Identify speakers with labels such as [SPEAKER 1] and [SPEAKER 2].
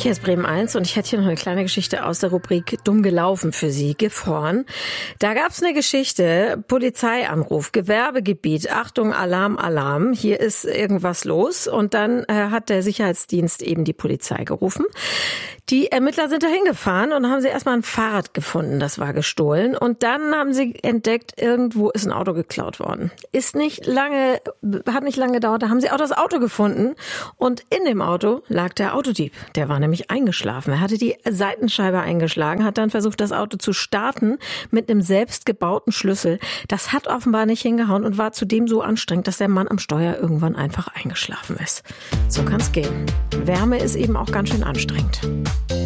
[SPEAKER 1] Hier ist Bremen 1 und ich hätte hier noch eine kleine Geschichte aus der Rubrik Dumm gelaufen für Sie, Gifhorn. Da gab's eine Geschichte, Polizeianruf, Gewerbegebiet, Achtung, Alarm, Alarm, hier ist irgendwas los. Und dann hat der Sicherheitsdienst eben die Polizei gerufen. Die Ermittler sind da hingefahren und haben sie erstmal ein Fahrrad gefunden, das war gestohlen. Und dann haben sie entdeckt, irgendwo ist ein Auto geklaut worden. Hat nicht lange gedauert, da haben sie auch das Auto gefunden. Und in dem Auto lag der Autodieb. Der war nämlich eingeschlafen. Er hatte die Seitenscheibe eingeschlagen, hat dann versucht, das Auto zu starten mit einem selbstgebauten Schlüssel. Das hat offenbar nicht hingehauen und war zudem so anstrengend, dass der Mann am Steuer irgendwann einfach eingeschlafen ist. So kann's gehen. Wärme ist eben auch ganz schön anstrengend.